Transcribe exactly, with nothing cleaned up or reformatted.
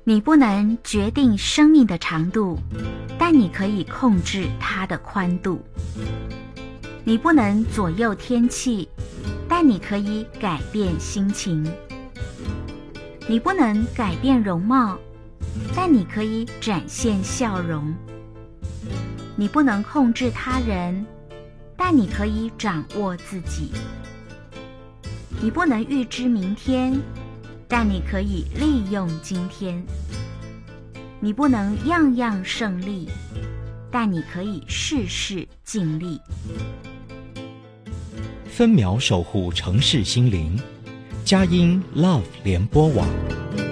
你不能决定生命的长度，但你可以控制它的宽度。你不能左右天气，但你可以改变心情。你不能改变容貌，但你可以展现笑容。你不能控制他人，但你可以掌握自己。你不能预知明天，但你可以利用今天。你不能样样胜利，但你可以事事尽力。 分秒守护城市心灵，佳音 Love 联播网。